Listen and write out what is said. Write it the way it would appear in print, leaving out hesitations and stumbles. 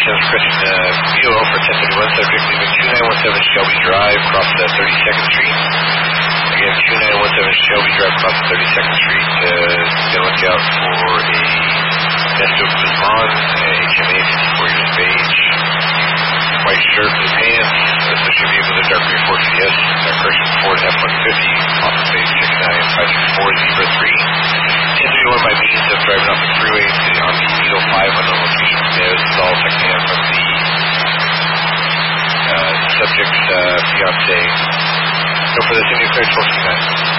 requesting VOL for 1031, subject leaving 2917 Shelby Drive, across 32nd Street. Again, 2917 Shelby Drive, across 32nd Street. Be on the lookout for a Nesto Guzman, HMA, 54 years of age, white shirt, blue pants, associated vehicle with a dark green Ford GS, correction Ford F-150, off of base 69564-03. 1031 by means of driving off the freeway on the 805 unknown location. This is all checking in from the subject's fiance. Go for this, any clear 1269.